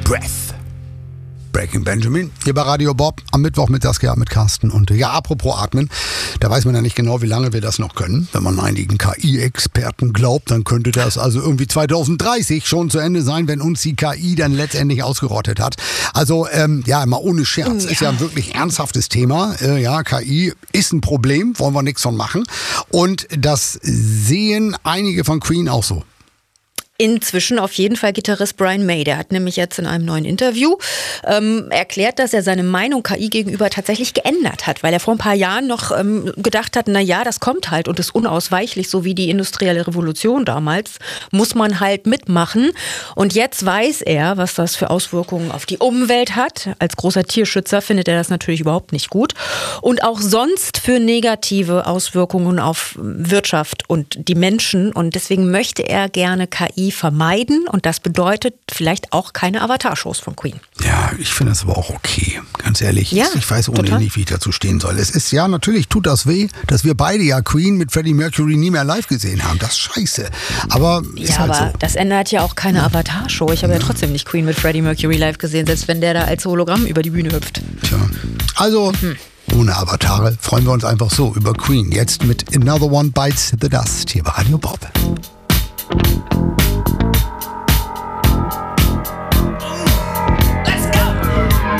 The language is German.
Breath. Breaking Benjamin, hier bei Radio Bob, am Mittwoch mit Saskia, mit Carsten. Und ja, apropos Atmen, da weiß man ja nicht genau, wie lange wir das noch können. Wenn man einigen KI-Experten glaubt, dann könnte das also irgendwie 2030 schon zu Ende sein, wenn uns die KI dann letztendlich ausgerottet hat. Also, ja, mal ohne Scherz, ist ja ein wirklich ernsthaftes Thema. Ja, KI ist ein Problem, wollen wir nichts von machen. Und das sehen einige von Queen auch so. Inzwischen auf jeden Fall Gitarrist Brian May. Der hat nämlich jetzt in einem neuen Interview erklärt, dass er seine Meinung KI gegenüber tatsächlich geändert hat, weil er vor ein paar Jahren noch gedacht hat, na ja, das kommt halt und ist unausweichlich, so wie die industrielle Revolution damals, muss man halt mitmachen. Und jetzt weiß er, was das für Auswirkungen auf die Umwelt hat. Als großer Tierschützer findet er das natürlich überhaupt nicht gut. Und auch sonst für negative Auswirkungen auf Wirtschaft und die Menschen. Und deswegen möchte er gerne KI vermeiden und das bedeutet vielleicht auch keine Avatar-Shows von Queen. Ja, ich finde das aber auch okay, ganz ehrlich. Ja, ich weiß ohnehin total nicht, wie ich dazu stehen soll. Es ist ja, natürlich tut das weh, dass wir beide ja Queen mit Freddie Mercury nie mehr live gesehen haben. Das ist scheiße. Aber ist ja, halt aber so. das ändert ja auch keine Avatar-Show. Ich habe ja trotzdem nicht Queen mit Freddie Mercury live gesehen, selbst wenn der da als Hologramm über die Bühne hüpft. Tja, also ohne Avatare freuen wir uns einfach so über Queen. Jetzt mit Another One Bites the Dust hier bei Radio Bob.